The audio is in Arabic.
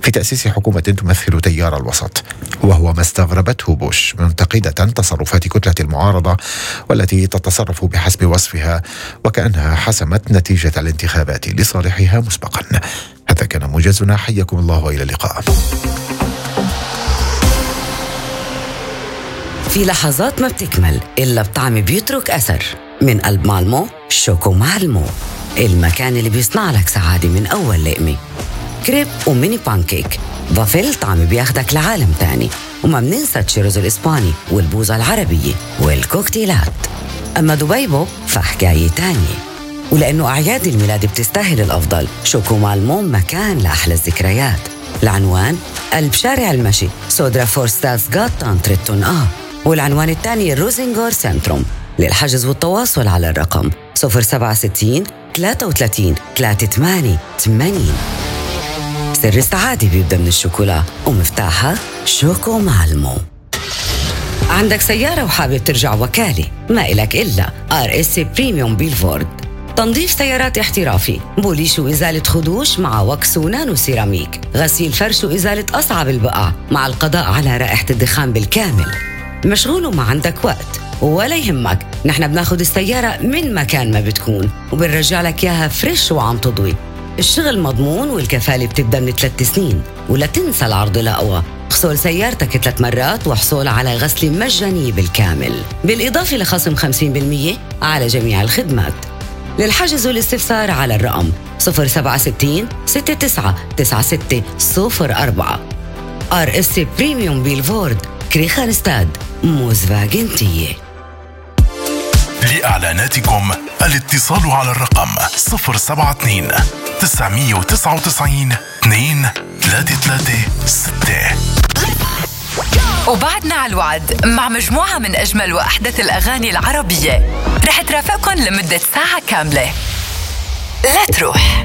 في تأسيس حكومة تمثل تيار الوسط، وهو ما استغربته بوش، منتقدة تصرفات كتلة المعارضة والتي تتصرف بحسب وصفها وكأنها حسمت نتيجة الانتخابات لصالحها مسبقا. هذا كان موجزنا، حياكم الله وإلى اللقاء. في لحظات ما بتكمل إلا بطعم بيترك أثر. من قلب مالمو شوكو مالمو، المكان اللي بيصنع لك سعادة من أول لقمة. كريب وميني بانكيك، بافل طعم بياخدك لعالم تاني. وما مننسى تشيروز الإسباني والبوظة العربية والكوكتيلات. أما دبيبو فحكاية تانية، ولأنه أعياد الميلاد بتستاهل الأفضل، شوكو مالمو مكان لأحلى الذكريات. العنوان قلب شارع المشي، سودرا فورستاس غاتان تريتون والعنوان الثاني الروزنغور سنتروم. للحجز والتواصل على الرقم 067 33 3880. سر السعادة بيبدأ من الشوكولا ومفتاحها شوكو مالمو. عندك سيارة وحابب ترجع وكالة؟ ما إلك إلا RSC بريميوم بيلفورد. تنظيف سيارات احترافي، بوليش وإزالة خدوش مع وكس ونانو سيراميك، غسيل فرش وإزالة أصعب البقع مع القضاء على رائحة الدخان بالكامل. مشغول وما عندك وقت؟ ولا يهمك، نحن بناخد السيارة من مكان ما بتكون وبنرجع لك إياها فريش وعم تضوي. الشغل مضمون والكفالة بتبدأ من 3 سنين. ولا تنسى العرض الأقوى، اغسل سيارتك 3 مرات واحصل على غسل مجاني بالكامل، بالإضافة لخصم 50% على جميع الخدمات. للحجز والاستفسار على الرقم 067 69 96 04. RSC بريميوم بيلفورد، كريخانستاد، موزفاجن تيه. لإعلاناتكم الاتصال على الرقم 072 999 2336. وبعدنا على الوعد مع مجموعة من أجمل وأحدث الأغاني العربية رح ترافقكم لمدة ساعة كاملة. لا تروح.